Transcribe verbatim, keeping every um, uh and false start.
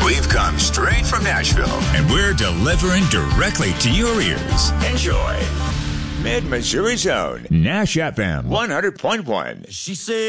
We've come straight from Nashville, and we're delivering directly to your ears. Enjoy. Mid-Missouri Zone, Nash F M one hundred point one. She said.